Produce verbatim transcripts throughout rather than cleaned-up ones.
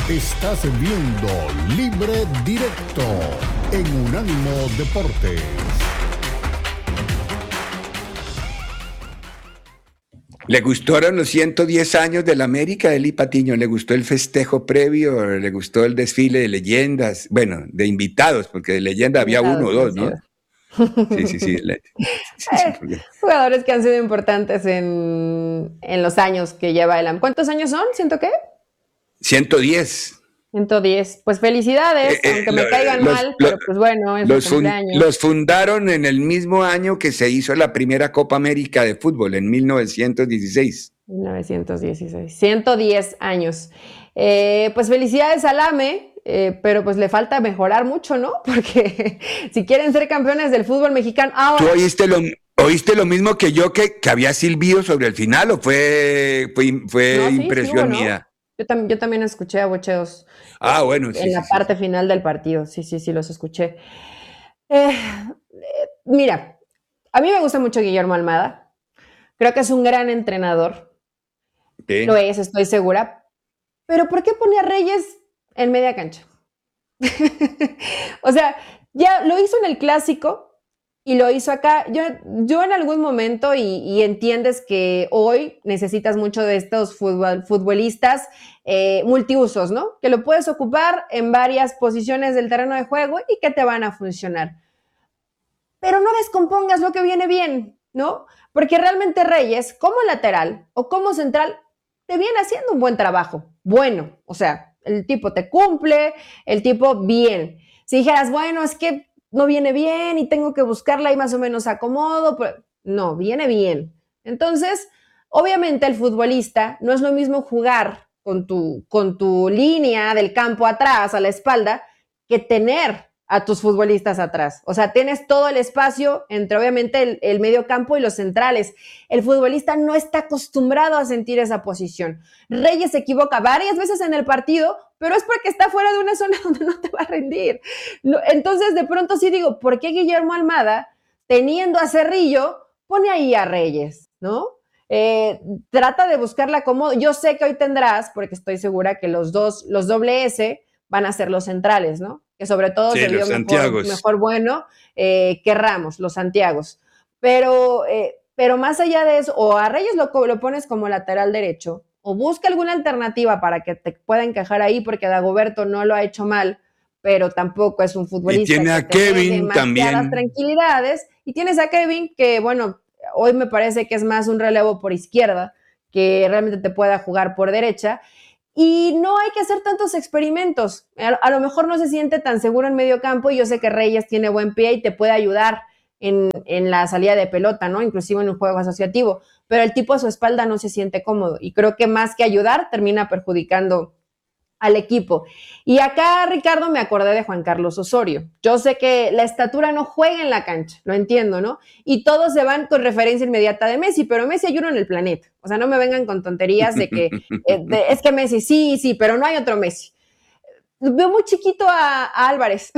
Estás viendo Libre Directo en Unánimo Deportes. ¿Le gustaron los ciento diez años de la América, Eli Patiño? ¿Le gustó el festejo previo? ¿Le gustó el desfile de leyendas? Bueno, de invitados, porque de leyenda había uno o dos, ¿no? Sí, sí, sí. Le, sí, sí porque... Jugadores que han sido importantes en, en los años que lleva el A M. ¿Cuántos años son? ¿Ciento qué? ciento diez. ciento diez. Pues felicidades, eh, aunque eh, me lo, caigan los, mal, lo, pero pues bueno, es los, su cumpleaños. Fun, los fundaron en el mismo año que se hizo la primera Copa América de fútbol, en mil novecientos dieciséis. mil novecientos dieciséis. ciento diez años. Eh, pues felicidades al A M E, eh, pero pues le falta mejorar mucho, ¿no? Porque si quieren ser campeones del fútbol mexicano... Ahora, ¿Tú oíste lo, oíste lo mismo que yo, que, que había silbido sobre el final, o fue, fue, fue no, sí, impresión sí, mía? ¿no? Yo, tam yo también escuché abucheos ah, bueno, sí, en la sí, parte sí. final del partido. Sí, sí, sí, los escuché. Eh, eh, mira, a mí me gusta mucho Guillermo Almada. Creo que es un gran entrenador. Sí. Lo es, estoy segura. Pero ¿por qué pone a Reyes en media cancha? O sea, ya lo hizo en el Clásico y lo hizo acá. Yo, yo en algún momento, y, y entiendes que hoy necesitas mucho de estos futbol, futbolistas eh, multiusos, ¿no? Que lo puedes ocupar en varias posiciones del terreno de juego y que te van a funcionar. Pero no descompongas lo que viene bien, ¿no? Porque realmente Reyes, como lateral o como central, te viene haciendo un buen trabajo. Bueno, o sea, el tipo te cumple, el tipo bien. Si dijeras, bueno, es que no viene bien y tengo que buscarla y más o menos acomodo, pero no, viene bien. Entonces, obviamente el futbolista no es lo mismo jugar con tu, con tu línea del campo atrás, a la espalda, que tener a tus futbolistas atrás. O sea, tienes todo el espacio entre obviamente el, el medio campo y los centrales. El futbolista no está acostumbrado a sentir esa posición. Reyes se equivoca varias veces en el partido, pero es porque está fuera de una zona donde no te va a rendir. Entonces, de pronto sí digo, ¿por qué Guillermo Almada, teniendo a Cerrillo, pone ahí a Reyes, ¿no? Eh, trata de buscarla como, yo sé que hoy tendrás, porque estoy segura que los dos, los doble S van a ser los centrales, ¿no? Que sobre todo sí, se vio mejor, mejor bueno eh, que Ramos, los Santiagos. Pero, eh, pero más allá de eso, o a Reyes lo, lo pones como lateral derecho, o busca alguna alternativa para que te pueda encajar ahí, porque Dagoberto no lo ha hecho mal, pero tampoco es un futbolista. Y tiene a que Kevin también. Tranquilidades. Y tienes a Kevin, que bueno, hoy me parece que es más un relevo por izquierda, que realmente te pueda jugar por derecha. Y no hay que hacer tantos experimentos. A, a lo mejor no se siente tan seguro en medio campo y yo sé que Reyes tiene buen pie y te puede ayudar en, en la salida de pelota, ¿no? Inclusive en un juego asociativo. Pero el tipo a su espalda no se siente cómodo y creo que más que ayudar termina perjudicando al equipo. Y acá, Ricardo, me acordé de Juan Carlos Osorio. Yo sé que la estatura no juega en la cancha, lo entiendo, ¿no? Y todos se van con referencia inmediata de Messi, pero Messi hay uno en el planeta. O sea, no me vengan con tonterías de que eh, de, es que Messi, sí, sí, pero no hay otro Messi. Veo muy chiquito a, a Álvarez.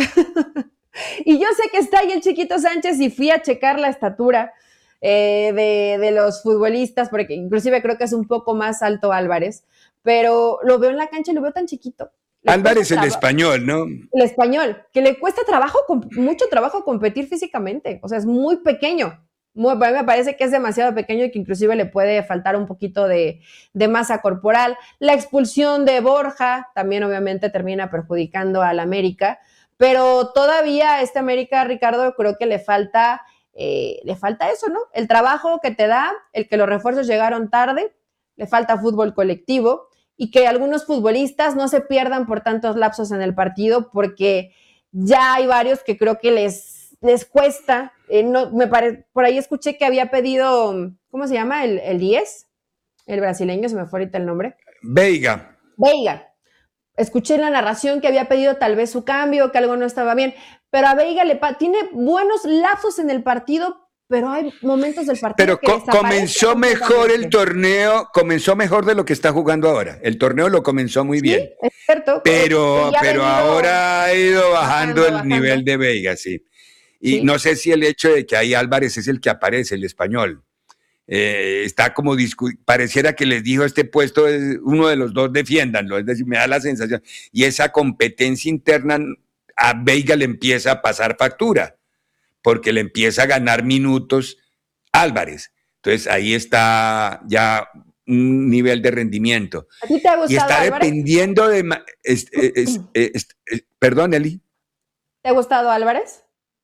Y yo sé que está ahí el chiquito Sánchez y fui a checar la estatura eh, de, de los futbolistas, porque inclusive creo que es un poco más alto Álvarez, pero lo veo en la cancha y lo veo tan chiquito. Le Álvarez el español, ¿no? El español, que le cuesta trabajo, mucho trabajo competir físicamente, o sea, es muy pequeño. Muy, me parece que es demasiado pequeño y que inclusive le puede faltar un poquito de, de masa corporal. La expulsión de Borja también obviamente termina perjudicando al América, pero todavía a este América, Ricardo, creo que le falta, eh, le falta eso, ¿no? El trabajo que te da, el que los refuerzos llegaron tarde, le falta fútbol colectivo y que algunos futbolistas no se pierdan por tantos lapsos en el partido porque ya hay varios que creo que les, les cuesta. Eh, no, me pare, por ahí escuché que había pedido, ¿cómo se llama? El, el diez, el brasileño, se me fue ahorita el nombre. Veiga. Veiga. Escuché en la narración que había pedido tal vez su cambio, que algo no estaba bien, pero a Veiga le tiene buenos lapsos en el partido, pero hay momentos del partido pero que co comenzó mejor el torneo, comenzó mejor de lo que está jugando ahora. El torneo lo comenzó muy sí, bien. Es cierto. Pero, pero ahora ha ido bajando, bajando el bajando. nivel de Veiga, sí. Y sí. no sé si el hecho de que ahí Álvarez es el que aparece, el español. Eh, está como, discu- pareciera que les dijo este puesto, es uno de los dos defiéndanlo, es decir, me da la sensación. Y esa competencia interna a Veiga le empieza a pasar factura, porque le empieza a ganar minutos Álvarez. Entonces ahí está ya un nivel de rendimiento. ¿A ti te ha gustado, y está Álvarez? dependiendo de... Es, es, es, es, es, perdón, Eli. ¿Te ha gustado Álvarez?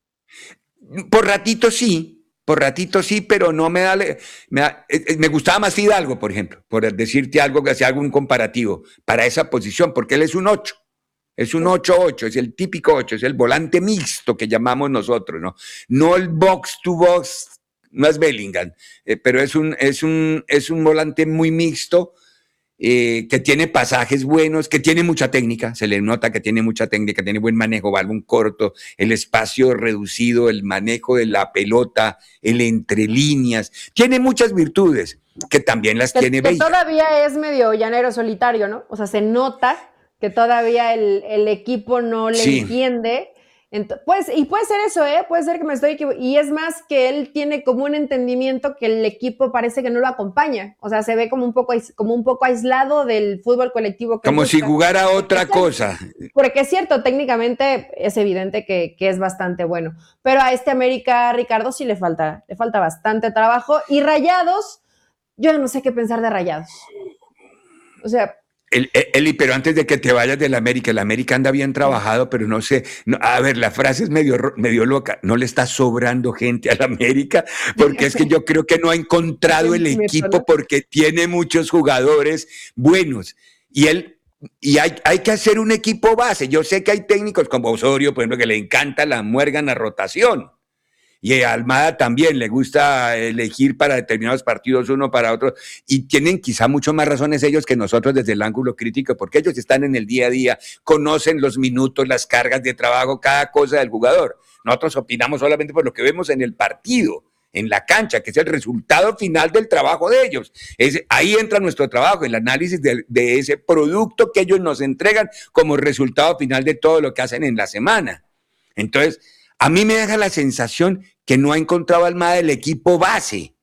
Por ratito sí, por ratito sí, pero no me da... Me, da, me gustaba más Fidalgo, por ejemplo, por decirte algo, que hacía algún comparativo para esa posición, porque él es un ocho. Es un ocho ocho, es el típico ocho, es el volante mixto que llamamos nosotros, ¿no? No el box to box, no es Bellingham, eh, pero es un, es, un, es un volante muy mixto, eh, que tiene pasajes buenos, que tiene mucha técnica, se le nota que tiene mucha técnica, tiene buen manejo, balón corto, el espacio reducido, el manejo de la pelota, el entre líneas, tiene muchas virtudes, que también las que, tiene que Veiga. Todavía es medio llanero solitario, ¿no? O sea, se nota que todavía el, el equipo no le sí. entiende. Entonces, pues, y puede ser eso, ¿eh? Puede ser que me estoy equivocando. Y es más que él tiene como un entendimiento que el equipo parece que no lo acompaña. O sea, se ve como un poco, como un poco aislado del fútbol colectivo. Que como busca. Si jugara otra porque cosa. Es, porque es cierto, técnicamente es evidente que, que es bastante bueno. Pero a este América, Ricardo, sí le falta, le falta bastante trabajo. Y Rayados, yo no sé qué pensar de Rayados. O sea... El, Eli, pero antes de que te vayas del América, el América anda bien trabajado, pero no sé, no, a ver, la frase es medio, medio loca, no le está sobrando gente al América, porque es que yo creo que no ha encontrado el equipo porque tiene muchos jugadores buenos, y él, y hay, hay que hacer un equipo base. Yo sé que hay técnicos como Osorio, por ejemplo, que le encanta la muérgana rotación, y a Almada también le gusta elegir para determinados partidos uno para otro, y tienen quizá mucho más razones ellos que nosotros desde el ángulo crítico, porque ellos están en el día a día, conocen los minutos, las cargas de trabajo, cada cosa del jugador. Nosotros opinamos solamente por lo que vemos en el partido, en la cancha, que es el resultado final del trabajo de ellos. Es, ahí entra nuestro trabajo, el análisis de, de ese producto que ellos nos entregan como resultado final de todo lo que hacen en la semana. Entonces, a mí me deja la sensación que no ha encontrado Almada el equipo base.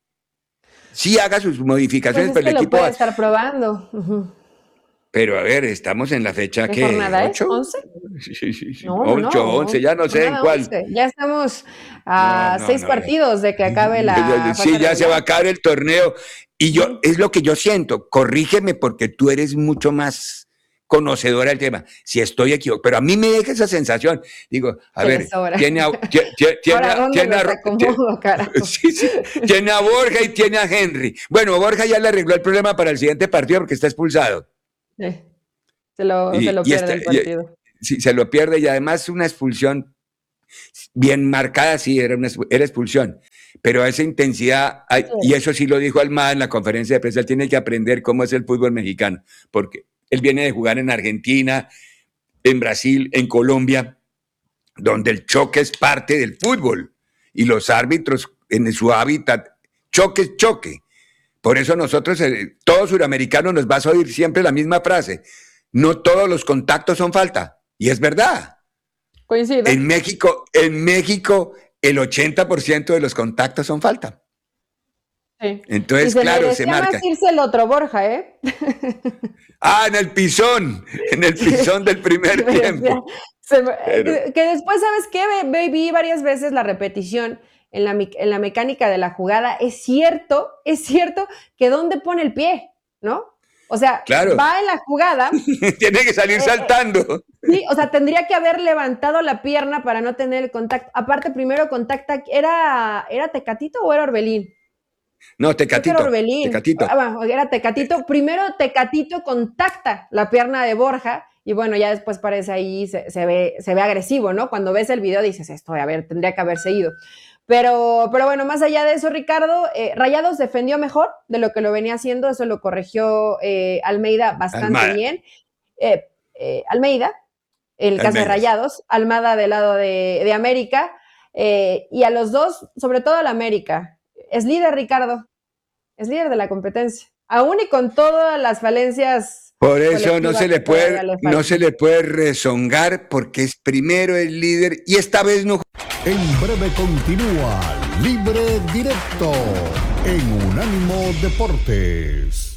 Sí haga sus modificaciones, pues es pero que el lo equipo puede base. estar probando. Uh-huh. Pero a ver, estamos en la fecha que ¿ocho? ¿once? Sí, sí, sí. No, ocho, no, once, ya no sé en cuál. once. Ya estamos a no, no, seis no, partidos no. de que acabe la Sí, ya regular. Se va a acabar el torneo. Y yo, uh-huh. es lo que yo siento. Corrígeme porque tú eres mucho más conocedora del tema, si estoy equivocado, pero a mí me deja esa sensación, digo, a ver, tiene a, tiene, tiene, Ahora, tiene, a, acomodo, tiene, sí, sí, tiene a Borja y tiene a Henry. Bueno, Borja ya le arregló el problema para el siguiente partido porque está expulsado. Sí. Se lo, y, se lo pierde está, el partido. Y, sí, se lo pierde y además una expulsión bien marcada, sí, era, una, era expulsión, pero a esa intensidad, hay, sí. y eso sí lo dijo Almada en la conferencia de prensa, él tiene que aprender cómo es el fútbol mexicano, porque él viene de jugar en Argentina, en Brasil, en Colombia, donde el choque es parte del fútbol y los árbitros en su hábitat, choque es choque. Por eso nosotros, todos suramericanos, nos vas a oír siempre la misma frase, no todos los contactos son falta, y es verdad. Coincido. En México, en México, el ochenta por ciento de los contactos son falta. Sí. Entonces, se claro, se marca. Más irse el otro Borja, ¿eh? Ah, en el pisón, en el pisón del primer tiempo. Se, Pero... Que después, ¿sabes qué? Vi varias veces la repetición en la, en la mecánica de la jugada. Es cierto, es cierto que dónde pone el pie, ¿no? O sea, claro. va en la jugada. Tiene que salir eh, saltando. Sí, o sea, tendría que haber levantado la pierna para no tener el contacto. Aparte, primero contacta, ¿era, ¿era Tecatito o era Orbelín? No, Tecatito. Era Orbelín. Tecatito. Ah, bueno, era Tecatito. Primero Tecatito contacta la pierna de Borja y bueno, ya después parece ahí, se, se, ve, se ve agresivo, ¿no? Cuando ves el video dices, esto, a ver, tendría que haber seguido. Pero, pero bueno, más allá de eso, Ricardo, eh, Rayados defendió mejor de lo que lo venía haciendo, eso lo corrigió eh, Almeida bastante Almada. bien. Eh, eh, Almeida, el caso de Rayados, Almada del lado de, de América, eh, y a los dos, sobre todo al América, es líder, Ricardo, es líder de la competencia, aún y con todas las falencias. Por eso no se le puede, no se le puede rezongar porque es primero el líder y esta vez no. En breve continúa Libre Directo en Unánimo Deportes.